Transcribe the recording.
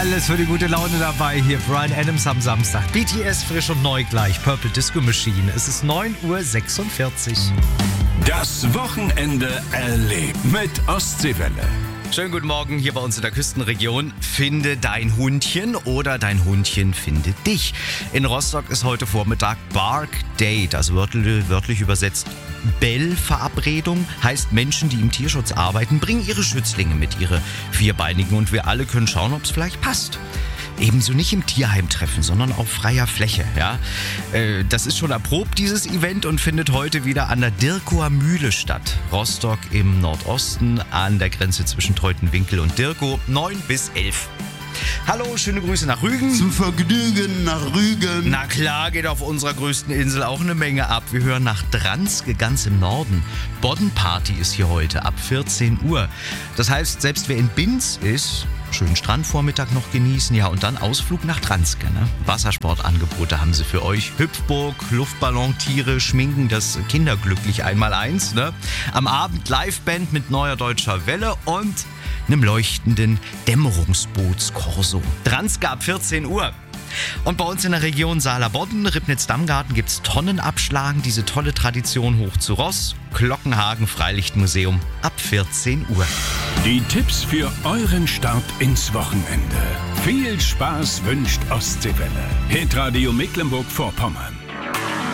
Alles für die gute Laune dabei hier. Bryan Adams am Samstag. BTS frisch und neu gleich. Purple Disco Machine. Es ist 9:46 Uhr. Das Wochenende erlebt mit Ostseewelle. Schönen guten Morgen hier bei uns in der Küstenregion. Finde dein Hundchen oder dein Hundchen findet dich. In Rostock ist heute Vormittag Bark Date, also wörtlich übersetzt Bellverabredung. Heißt, Menschen, die im Tierschutz arbeiten, bringen ihre Schützlinge mit, ihre Vierbeinigen, und wir alle können schauen, ob es vielleicht passt. Ebenso nicht im Tierheim treffen, sondern auf freier Fläche. Ja? Das ist schon erprobt, dieses Event, und findet heute wieder an der Dirkower Mühle statt. Rostock im Nordosten, an der Grenze zwischen Teutenwinkel und Dirkow, 9 bis 11. Hallo, schöne Grüße nach Rügen. Zu Vergnügen nach Rügen. Na klar, geht auf unserer größten Insel auch eine Menge ab. Wir hören nach Dranske, ganz im Norden. Boddenparty ist hier heute ab 14 Uhr. Das heißt, selbst wer in Binz ist, schönen Strandvormittag noch genießen, ja, und dann Ausflug nach Dranske. Ne? Wassersportangebote haben sie für euch. Hüpfburg, Luftballontiere, Schminken, das Kinderglücklich einmal-eins. Ne? Am Abend Liveband mit Neuer Deutscher Welle und einem leuchtenden Dämmerungsbootskorso. Dranske ab 14 Uhr. Und bei uns in der Region Saarler-Bodden, Ribnitz-Dammgarten, gibt's Tonnenabschlagen, diese tolle Tradition hoch zu Ross. Glockenhagen Freilichtmuseum ab 14 Uhr. Die Tipps für euren Start ins Wochenende. Viel Spaß wünscht Ostseewelle. Hitradio Mecklenburg-Vorpommern.